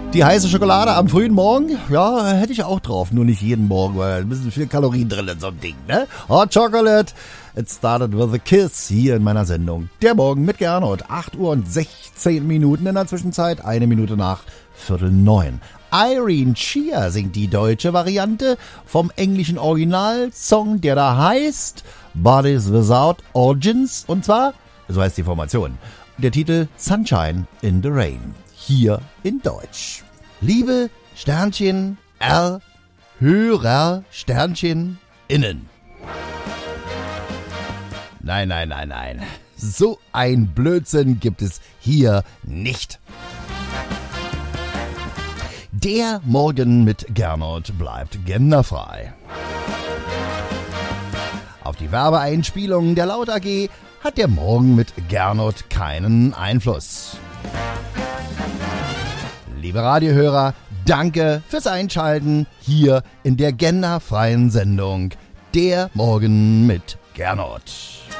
Die heiße Schokolade am frühen Morgen, ja, hätte ich auch drauf. Nur nicht jeden Morgen, weil ein bisschen viel Kalorien drin in so einem Ding, ne? Hot Chocolate, it started with a kiss hier in meiner Sendung. Der Morgen mit Gernot, 8 Uhr und 16 Minuten in der Zwischenzeit, 1 Minute nach 8:45. Irene Chia singt die deutsche Variante vom englischen Originalsong, der da heißt Bodies Without Origins, und zwar, so heißt die Formation, der Titel Sunshine in the Rain, hier in Deutsch. Liebe Sternchen R Hörer Sternchen innen. Nein. So ein Blödsinn gibt es hier nicht. Der Morgen mit Gernot bleibt genderfrei. Auf die Werbeeinspielungen der Laut AG hat der Morgen mit Gernot keinen Einfluss. Liebe Radiohörer, danke fürs Einschalten hier in der genderfreien Sendung Der Morgen mit Gernot.